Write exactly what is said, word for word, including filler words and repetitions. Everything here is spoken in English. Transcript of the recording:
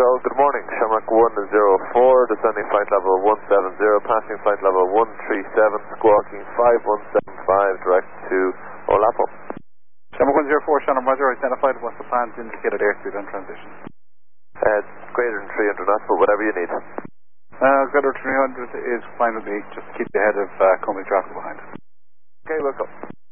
Well, good morning. Shamrock one zero four, descending flight level one seven zero, passing flight level one three seven, squawking five one seven five, direct to Olapo. Shamrock one zero four, Shannon Roger, identified. What's the plans indicated airspeed and transition? Uh, greater than three hundred knots, but whatever you need. Uh, greater than three hundred is fine with me, just to keep you ahead of uh, coming traffic behind. Okay, welcome.